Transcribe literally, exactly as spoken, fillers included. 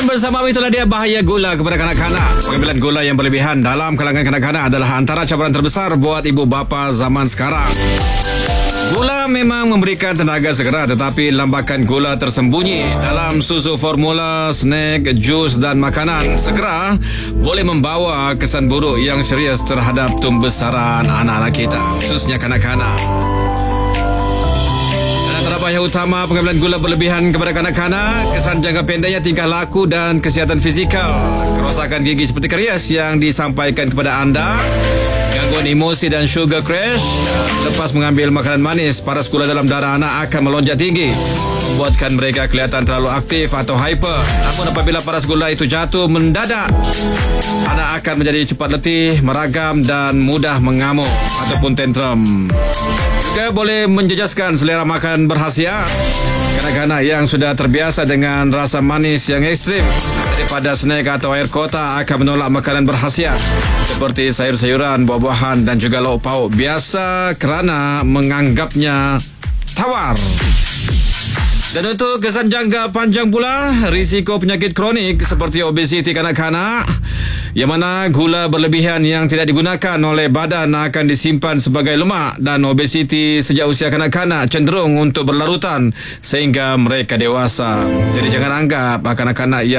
bersama kami, itulah dia bahaya gula kepada kanak-kanak. Pengambilan gula yang berlebihan dalam kalangan kanak-kanak adalah antara cabaran terbesar buat ibu bapa zaman sekarang. Gula memang memberikan tenaga segera, tetapi lambakan gula tersembunyi dalam susu formula, snack, jus dan makanan segera boleh membawa kesan buruk yang serius terhadap tumbesaran anak-anak kita, khususnya kanak-kanak. Yang utama pengambilan gula berlebihan kepada kanak-kanak, kesan jangka pendeknya tingkah laku dan kesihatan fizikal, kerosakan gigi seperti karies yang disampaikan kepada anda, gangguan emosi dan sugar crash. Lepas mengambil makanan manis, paras gula dalam darah anak akan melonjak tinggi, membuatkan mereka kelihatan terlalu aktif atau hyper. Namun apabila paras gula itu jatuh mendadak, anak akan menjadi cepat letih, meragam dan mudah mengamuk ataupun tantrum. Juga boleh menjejaskan selera makan berkhasiat. Kanak-kanak yang sudah terbiasa dengan rasa manis yang ekstrim daripada snack atau air kota akan menolak makanan berkhasiat seperti sayur-sayuran, buah-buahan dan juga lauk pauk, biasa kerana menganggapnya tawar. Dan untuk kesan jangka panjang pula, risiko penyakit kronik seperti obesiti kanak-kanak, yang mana gula berlebihan yang tidak digunakan oleh badan akan disimpan sebagai lemak, dan obesiti sejak usia kanak-kanak cenderung untuk berlarutan sehingga mereka dewasa. Jadi jangan anggap kanak-kanak yang